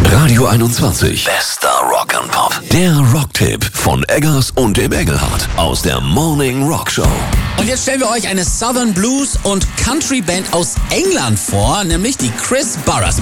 Radio 21. Bester Rock'n'Pop. Der Rocktipp von Eggers und dem Engelhardt aus der Morning Rock Show. Und jetzt stellen wir euch eine Southern Blues und Country Band aus England vor, nämlich die Chris Burrers.